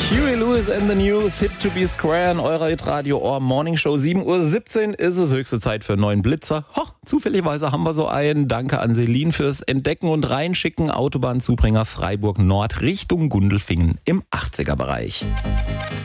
Huey Lewis and the News, Hip to be Square in eurer Hitradio Ohr Morning Show. 7:17 Uhr ist es höchste Zeit für einen neuen Blitzer. Zufälligerweise haben wir so einen. Danke an Selin fürs Entdecken und Reinschicken. Autobahnzubringer Freiburg Nord Richtung Gundelfingen im 80er-Bereich.